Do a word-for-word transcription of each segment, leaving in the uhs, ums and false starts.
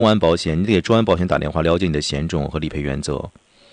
中安保险，你得给中安保险打电话，了解你的险种和理赔原则。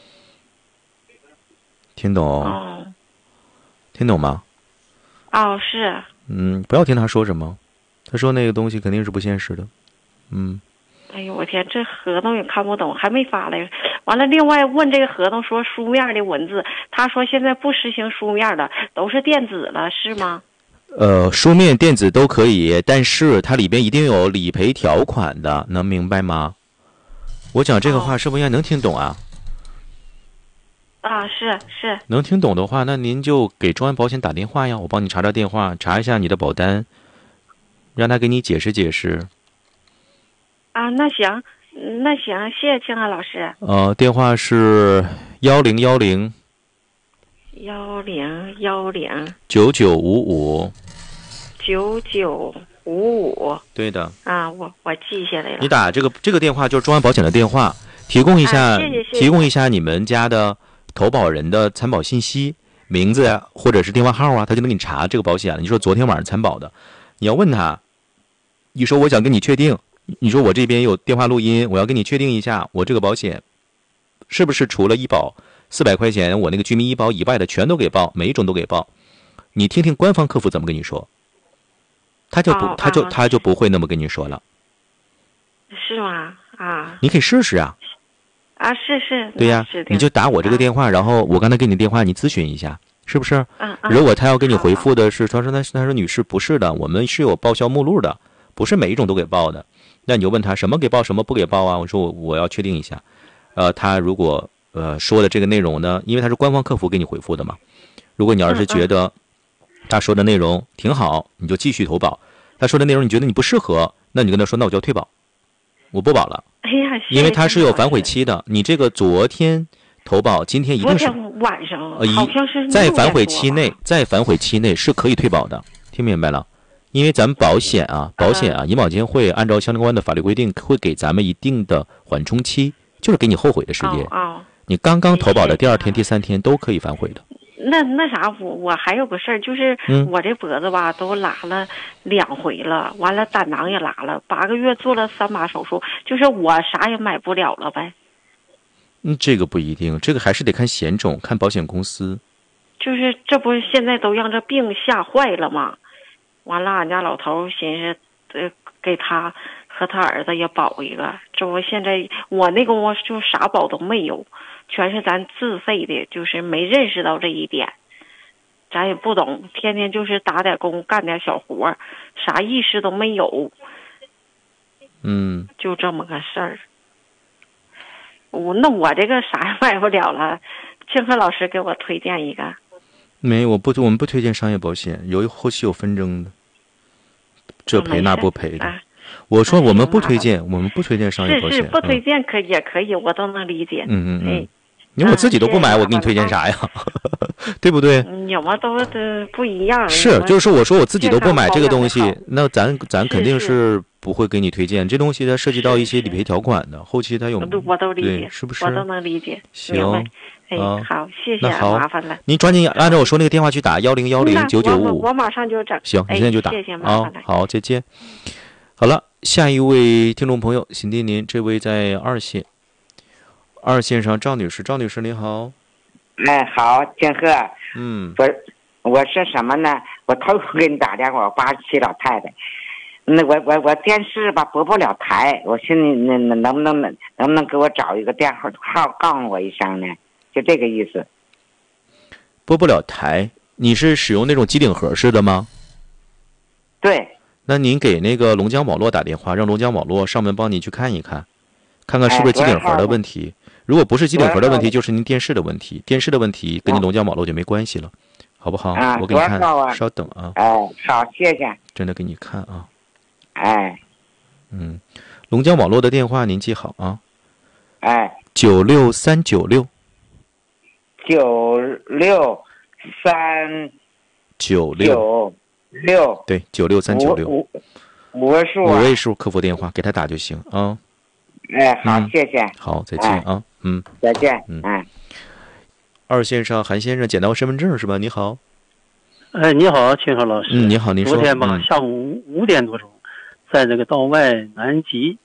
听懂？ 哦， 听懂吗？ 哦，是。 嗯，不要听他说什么，他说那个东西肯定是不现实的。嗯。 哎呦我天，这合同也看不懂，还没发来。完了，另外问这个合同说书面的文字，他说现在不实行书面的，都是电子了，是吗？ 呃，书面、电子都可以，但是它里边一定有理赔条款的，能明白吗？我讲这个话是不是应该能听懂啊？ 哦、啊，是是。 能听懂的话，那您就给中安保险打电话呀，我帮你查查电话，查一下你的保单，让他给你解释解释。 啊，那行，那行，谢谢青安老师。 呃，电话是幺零幺零幺零幺零九九五五九九五五。 对的。 啊，我我记下来了。 你打这个这个电话就是中安保险的电话，提供一下， 啊、谢谢谢谢提供一下你们家的投保人的参保信息、名字啊，或者是电话号啊，他就能给你查这个保险了。你说昨天晚上参保的，你要问他，你说我想跟你确定。你说我这边有电话录音，我要跟你确定一下，我这个保险是不是除了医保四百块钱，我那个居民医保以外的全都给报，每一种都给报。你听听官方客服怎么跟你说，他就不， 哦、 他就、 啊、 他就不会那么跟你说了。 是吗？啊， 你可以试试啊。 啊，是是。 对呀，你就打我这个电话， 啊、 然后我刚才给你电话，你咨询一下，是不是？ 嗯嗯。 如果他要给你回复的是，他说他他说女士不是的，我们是有报销目录的，不是每一种都给报的。那你就问他什么给报，什么不给报啊？我说我我要确定一下。呃，他如果呃说的这个内容呢，因为他是官方客服给你回复的嘛。如果你要是觉得他说的内容挺好，你就继续投保；他说的内容你觉得你不适合，那你跟他说，那我就要退保，我不保了。 哎呀， 因为他是有反悔期的。你这个昨天投保，今天一定是昨天晚上， 呃， 好像是在反悔期内，在反悔期内是可以退保的，听明白了？因为咱们保险啊，保险啊，银保监会按照相关的法律规定，会给咱们一定的缓冲期，就是给你后悔的时间。 哦哦、 你刚刚投保的第二天、第三天都可以反悔的。 那那啥，我我还有个事儿，就是我这脖子吧、嗯、都拉了两回了，完了胆囊也拉了，八个月做了三把手术，就是我啥也买不了了呗。 嗯，这个不一定，这个还是得看险种，看保险公司。 就是这不是现在都让这病吓坏了吗？完了，俺家老头寻思，呃，给他和他儿子也保一个。这不现在我那功夫就啥保都没有，全是咱自费的，就是没认识到这一点，咱也不懂，天天就是打点工，干点小活，啥意识都没有。 嗯， 就这么个事儿。我那我这个啥也买不了了，庆贺老师给我推荐一个。 没，我不，我们不推荐商业保险，有后期有纷争的。这赔那不赔的， 啊、 我说我们不推荐，我们不推荐商业保险。 是是，不推荐可、嗯、也可以，我都能理解。 嗯嗯嗯，因为我自己都不买，我给你推荐啥呀？对不对？ 有嘛都都不一样。 是，就是说，我说我自己都不买这个东西，那咱咱肯定是不会给你推荐。这东西它涉及到一些理赔条款的，后期它有， 我都理解， 是不是？ 我都能理解。 行。 哎，好，谢谢，麻烦了。 您抓紧按照我说那个电话去打幺零幺零九九五五， 我马上就整。 行，你现在就打。 谢谢，麻烦了。 好，再见。好了，下一位听众朋友，请听您，这位在二线，二线上赵女士，赵女士您好。 哎，好，金鹤。 嗯。 我我是什么呢？我头回给你打电话，我八十七老太太。那我我我电视吧播不了台，我寻思那那能不能能不能给我找一个电话号告诉我一声呢？就这个意思。 拨不了台，你是使用那种机顶盒式的吗？ 对。 那您给那个龙江网络打电话，让龙江网络上门帮你去看一看，看看是不是机顶盒的问题。哎、如果不是机顶盒的问题，就是您电视的问题。电视的问题跟您龙江网络就没关系了，好不好？ 啊、 我给你看， 啊、 稍等啊。 哎，好，谢谢。 真的给你看啊。 哎。 嗯，龙江网络的电话您记好啊。 哎。 九六三九六。 九六三九六六， 对，九六三九六， 五五位数、啊， 五位数客服电话，给他打就行啊。 哎，好， 嗯、 谢谢。 好，再见啊。哎、嗯， 再见。 嗯。 哎， 二线上韩先生，捡到身份证是吧？你好。 哎，你好，庆贺老师。 嗯，你好，您说。 昨天吧， 嗯、 下午五点多钟，在这个道外南极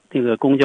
这个公交